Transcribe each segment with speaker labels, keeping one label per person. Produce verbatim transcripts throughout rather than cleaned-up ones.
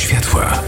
Speaker 1: światła.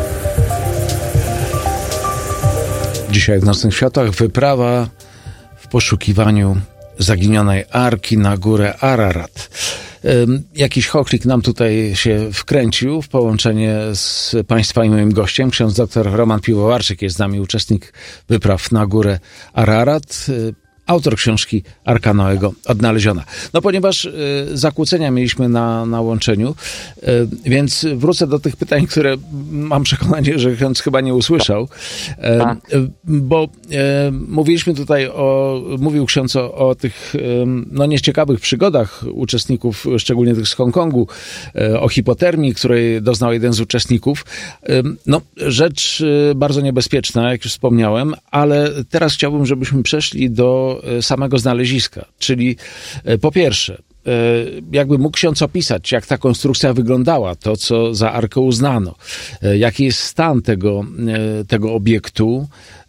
Speaker 2: Dzisiaj w Nocnych Światłach wyprawa w poszukiwaniu zaginionej arki na górę Ararat. Jakiś chochlik nam tutaj się wkręcił w połączenie z Państwa i moim gościem. Ksiądz dr Roman Piwowarczyk jest z nami, uczestnik wypraw na górę Ararat, autor książki Arka Noego odnaleziona. No ponieważ y, zakłócenia mieliśmy na, na łączeniu, y, więc wrócę do tych pytań, które mam przekonanie, że ksiądz chyba nie usłyszał, y,
Speaker 3: tak.
Speaker 2: y, bo y, mówiliśmy tutaj o, mówił ksiądz o, o tych y, no nieciekawych przygodach uczestników, szczególnie tych z Hongkongu, y, o hipotermii, której doznał jeden z uczestników. Y, no rzecz y, bardzo niebezpieczna, jak już wspomniałem, ale teraz chciałbym, żebyśmy przeszli do samego znaleziska, czyli po pierwsze, jakby mógł ksiądz opisać, jak ta konstrukcja wyglądała, to co za arkę uznano, jaki jest stan tego, tego obiektu,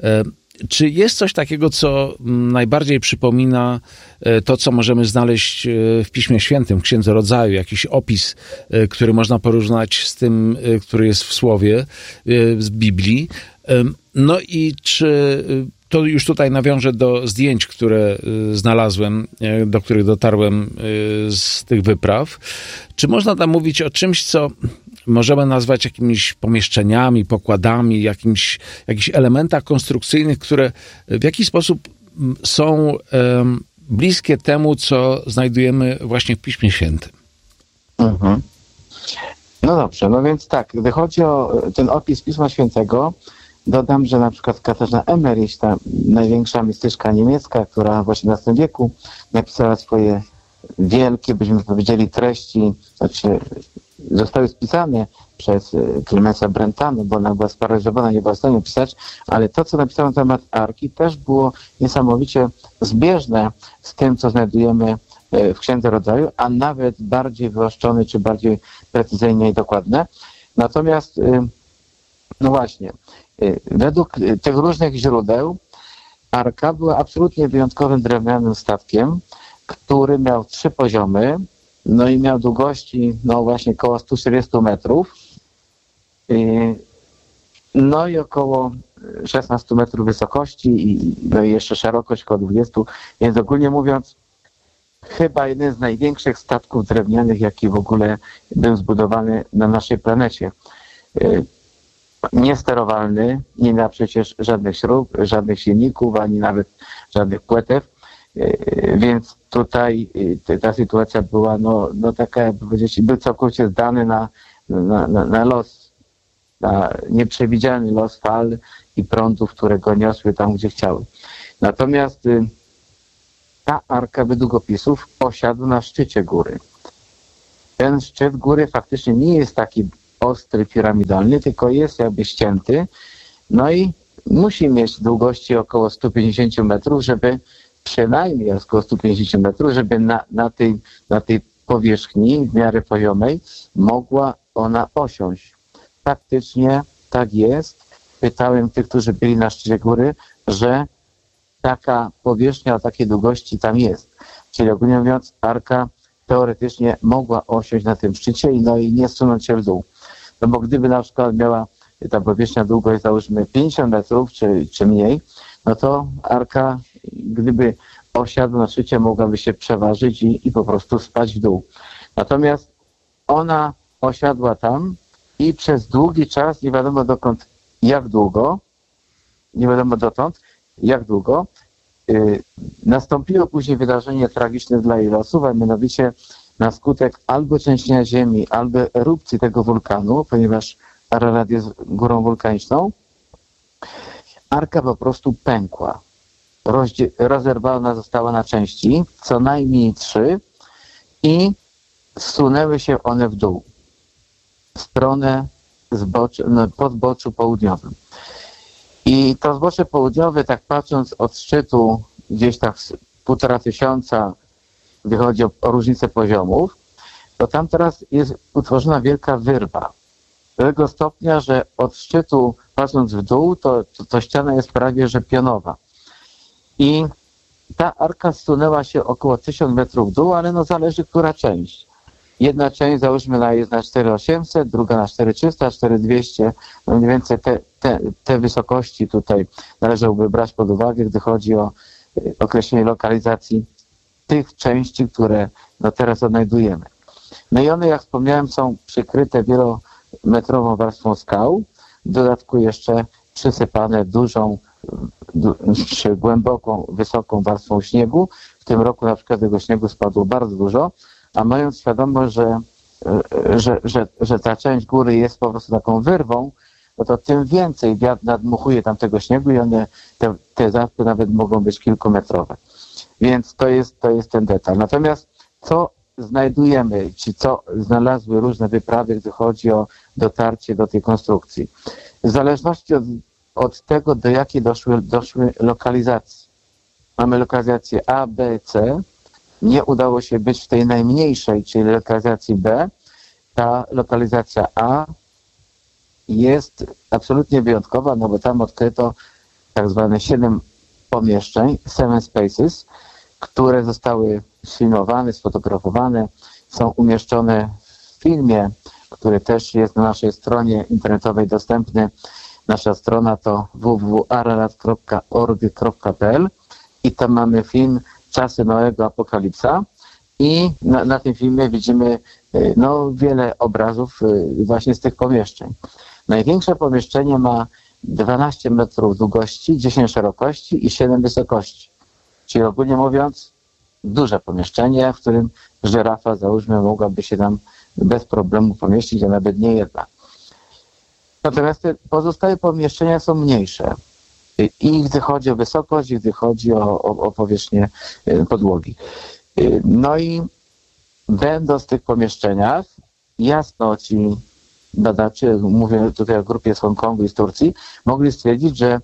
Speaker 2: czy jest coś takiego, co najbardziej przypomina to, co możemy znaleźć w Piśmie Świętym, w Księdze Rodzaju, jakiś opis, który można porównać z tym, który jest w Słowie, z Biblii. No i czy to już tutaj nawiążę do zdjęć, które znalazłem, do których dotarłem z tych wypraw. Czy można tam mówić o czymś, co możemy nazwać jakimiś pomieszczeniami, pokładami, jakimś, jakichś elementach konstrukcyjnych, które w jakiś sposób są um, bliskie temu, co znajdujemy właśnie w Piśmie Świętym?
Speaker 3: Mhm. No dobrze, no więc tak, gdy chodzi o ten opis Pisma Świętego, dodam, że na przykład Katarzyna Emmerich, ta największa mistyczka niemiecka, która w osiemnastym wieku napisała swoje wielkie, byśmy powiedzieli, treści, znaczy zostały spisane przez Clemensa Brentano, bo ona była sparaliżowana, nie była w stanie pisać, ale to, co napisano na temat Arki, też było niesamowicie zbieżne z tym, co znajdujemy w Księdze Rodzaju, a nawet bardziej wyoszczone, czy bardziej precyzyjnie i dokładne. Natomiast, no właśnie, według tych różnych źródeł Arka była absolutnie wyjątkowym drewnianym statkiem, który miał trzy poziomy, no i miał długości, no właśnie około sto czterdzieści metrów, no i około szesnaście metrów wysokości i, no i jeszcze szerokość około dwadzieścia, więc ogólnie mówiąc, chyba jeden z największych statków drewnianych, jaki w ogóle był zbudowany na naszej planecie. Niesterowalny, nie miał przecież żadnych śrub, żadnych silników, ani nawet żadnych płetew, więc tutaj ta sytuacja była no, no taka, jakby powiedzieć, był całkowicie zdany na, na, na, na los, na nieprzewidziany los fal i prądów, które go niosły tam, gdzie chciały. Natomiast ta arka według opisów osiadła na szczycie góry. Ten szczyt góry faktycznie nie jest taki ostry, piramidalny, tylko jest jakby ścięty, no i musi mieć długości około sto pięćdziesiąt metrów, żeby przynajmniej około sto pięćdziesiąt metrów, żeby na, na, tej, na tej powierzchni w miarę poziomej mogła ona osiąść. Faktycznie tak jest. Pytałem tych, którzy byli na szczycie góry, że taka powierzchnia o takiej długości tam jest. Czyli ogólnie mówiąc, arka teoretycznie mogła osiąść na tym szczycie i, no, i nie zsunąć się w dół. No bo gdyby na przykład miała ta powierzchnia długość, załóżmy pięćdziesiąt metrów czy, czy mniej, no to arka, gdyby osiadła na szczycie, mogłaby się przeważyć i, i po prostu spać w dół. Natomiast ona osiadła tam i przez długi czas, nie wiadomo dokąd, jak długo, nie wiadomo dotąd, jak długo, yy, nastąpiło później wydarzenie tragiczne dla jej losów, a mianowicie na skutek albo trzęsienia ziemi, albo erupcji tego wulkanu, ponieważ Ararat jest górą wulkaniczną, arka po prostu pękła. Rozdzie- rozerwana została na części, co najmniej trzy, i zsunęły się one w dół, w stronę zbocz- no, po zboczu południowym. I to zbocze południowe, tak patrząc od szczytu, gdzieś tak z półtora tysiąca, gdy chodzi o, o różnicę poziomów, to tam teraz jest utworzona wielka wyrwa. Do tego stopnia, że od szczytu, patrząc w dół, to, to, to ściana jest prawie że pionowa. I ta arka zsunęła się około tysiąc metrów w dół, ale no zależy, która część. Jedna część załóżmy na, jest na cztery tysiące osiemset, druga na cztery tysiące trzysta, cztery tysiące dwieście. No mniej więcej te, te, te wysokości tutaj należałoby brać pod uwagę, gdy chodzi o określenie lokalizacji tych części, które no teraz odnajdujemy. No i one, jak wspomniałem, są przykryte wielometrową warstwą skał, w dodatku jeszcze przysypane dużą, du, czy głęboką, wysoką warstwą śniegu. W tym roku na przykład tego śniegu spadło bardzo dużo, a mając świadomość, że, że, że, że ta część góry jest po prostu taką wyrwą, no to tym więcej wiatr nadmuchuje tam tego śniegu i one, te, te zaspy nawet mogą być kilkumetrowe. Więc to jest, to jest ten detal. Natomiast co znajdujemy, czy co znalazły różne wyprawy, gdy chodzi o dotarcie do tej konstrukcji? W zależności od, od tego, do jakiej doszły, doszły lokalizacji. Mamy lokalizację A, B, C. Nie udało się być w tej najmniejszej, czyli lokalizacji B. Ta lokalizacja A jest absolutnie wyjątkowa, no bo tam odkryto tak zwane siedem pomieszczeń, seven spaces, które zostały sfilmowane, sfotografowane, są umieszczone w filmie, który też jest na naszej stronie internetowej dostępny. Nasza strona to w w w kropka ararat kropka org kropka p l i tam mamy film Czasy Noego Apokalipsa i na, na tym filmie widzimy no, wiele obrazów właśnie z tych pomieszczeń. Największe pomieszczenie ma dwanaście metrów długości, dziesięć szerokości i siedem wysokości. Czyli ogólnie mówiąc, duże pomieszczenie, w którym żyrafa, załóżmy, mogłaby się tam bez problemu pomieścić, a nawet nie jedna. Natomiast te pozostałe pomieszczenia są mniejsze. I gdy chodzi o wysokość, i gdy chodzi o, o, o powierzchnię podłogi. No i będąc w tych pomieszczeniach, jasno ci badacze, mówię tutaj o grupie z Hongkongu i z Turcji, mogli stwierdzić, że,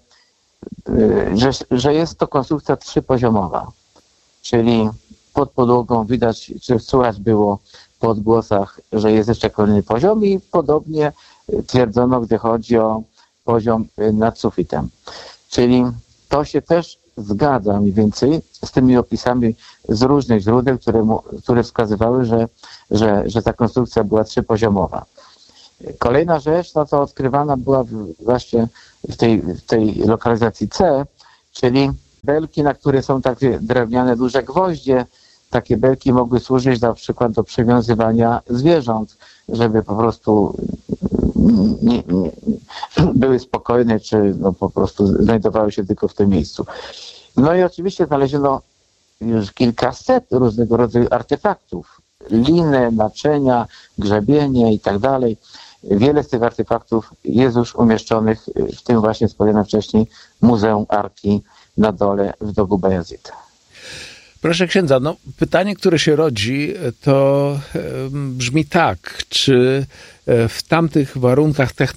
Speaker 3: że, że jest to konstrukcja trzypoziomowa. Czyli pod podłogą widać, czy słychać było po odgłosach, że jest jeszcze kolejny poziom i podobnie twierdzono, gdy chodzi o poziom nad sufitem. Czyli to się też zgadza mniej więcej z tymi opisami z różnych źródeł, które, które wskazywały, że, że, że ta konstrukcja była trzypoziomowa. Kolejna rzecz, no to odkrywana była właśnie w tej, w tej lokalizacji C, czyli belki, na które są takie drewniane duże gwoździe. Takie belki mogły służyć na przykład do przywiązywania zwierząt, żeby po prostu nie, nie, były spokojne, czy no po prostu znajdowały się tylko w tym miejscu. No i oczywiście znaleziono już kilkaset różnego rodzaju artefaktów. Liny, naczynia, grzebienie i tak dalej. Wiele z tych artefaktów jest już umieszczonych w tym właśnie wspomnianym wcześniej Muzeum Arki na dole w dogu Bajazid.
Speaker 2: Proszę księdza, no pytanie, które się rodzi, to brzmi tak, czy w tamtych warunkach